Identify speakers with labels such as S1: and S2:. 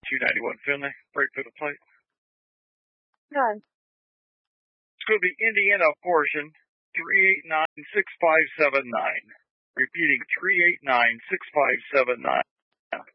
S1: 291 Finley, right for the plate.
S2: None.
S1: It's going to be Indiana portion 3896579. Repeating 3896579.